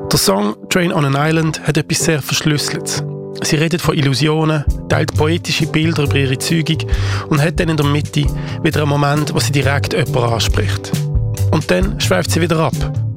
Der Song «Train on an Island» hat etwas sehr Verschlüsseltes. Sie redet von Illusionen, teilt poetische Bilder über ihre Zeugung und hat dann in der Mitte wieder einen Moment, wo sie direkt jemanden anspricht. Und dann schweift sie wieder ab.